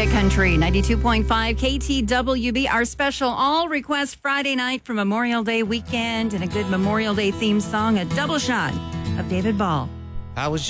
Great Country, 92.5 KTWB. Our special all request Friday night for Memorial Day weekend and a good Memorial Day theme song, a double shot of David Ball. I was